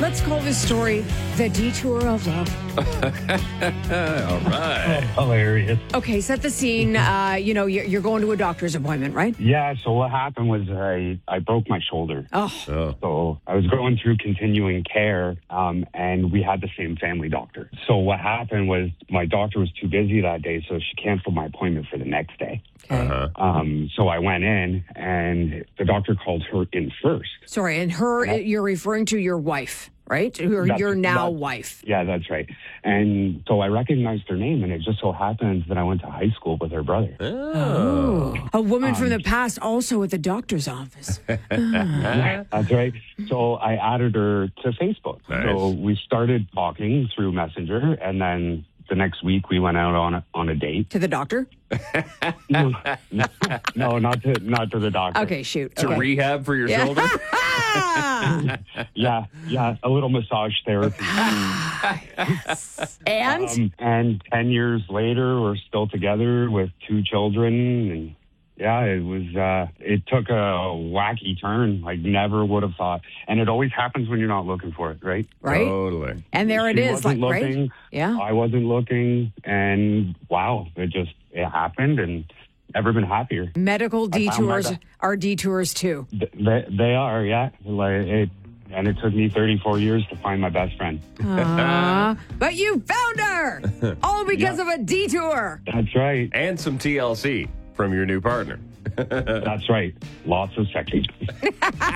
Let's call this story The Detour of Love. All right. Hilarious. Okay, set the scene. You're going to a doctor's appointment, right? Yeah, so what happened was I broke my shoulder. Oh, So I was going through continuing care, and we had the same family doctor. So what happened was my doctor was too busy that day, so she canceled my appointment for the next day. okay. So I went in, and the doctor called her in first. Sorry, and you're referring to your wife, right? Your now wife. Yeah, that's right. And so I recognized her name, and it just so happens that I went to high school with her brother. Oh. A woman from the past also at the doctor's office. Yeah, that's right. So I added her to Facebook. Nice. So we started talking through Messenger, and then the next week we went out on a date. To the doctor? No, not to the doctor. Okay, shoot. To Okay. rehab for your shoulder? Yeah, a little massage therapy. And? And 10 years later, we're still together with 2 children. And yeah, it took a wacky turn. I never would have thought. And it always happens when you're not looking for it, right? Right? Totally. And there it She is, wasn't right? looking. Yeah. I wasn't looking. And wow, it happened, and never been happier. Medical found my detours best. are detours too. They are, yeah. And it took me 34 years to find my best friend. But you found her! All because of a detour. That's right. And some TLC from your new partner. That's right. Lots of sexy.